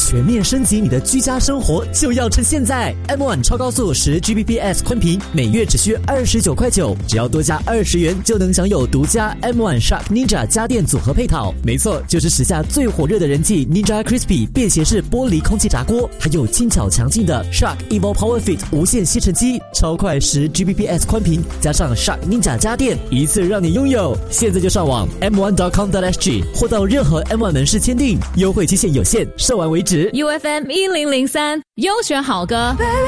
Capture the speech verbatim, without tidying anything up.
全面升级你的居家生活就要趁现在 M 一 超高速十 G B P S 宽频，每月只需二十九块九，只要多加二十元就能享有独家 M 一 Shark Ninja 家电组合配套。没错，就是时下最火热的人气 Ninja Crispy 便携式玻璃空气炸锅，还有轻巧强劲的 Shark Evo Power Fit 无线吸尘机，超快十 G B P S 宽频，加上 Shark Ninja 家电，一次让你拥有。现在就上网 m one dot com dot s g 或到任何 M 一 门市签订，优惠期限有限，售完为止。 U F M 一零零三优选好歌。